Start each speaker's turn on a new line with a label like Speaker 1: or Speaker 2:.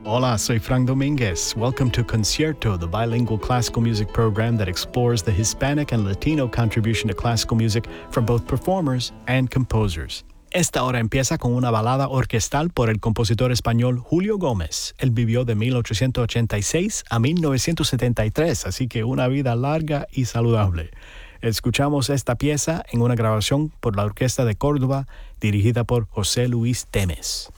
Speaker 1: Hola, soy Frank Domínguez. Welcome to Concierto, the bilingual classical music program that explores the Hispanic and Latino contribution to classical music from both performers and composers. Esta hora empieza con una balada orquestal por el compositor español Julio Gómez. Él vivió de 1886 a 1973, así que una vida larga y saludable. Escuchamos esta pieza en una grabación por la Orquesta de Córdoba, dirigida por José Luis Temes.